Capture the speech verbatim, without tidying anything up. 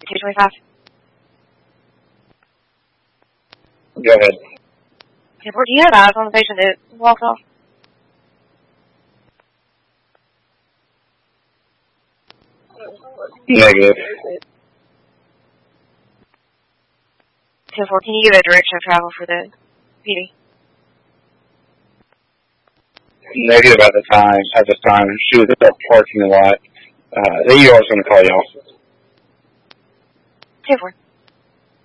two twenty-five. Go ahead. ten four, do you have eyes on the patient that walked off? Negative. ten four, can you give a direction of travel for the P D? Negative at the time. At the time, she was at the parking lot. Uh, the E R is going to call y'all. ten four.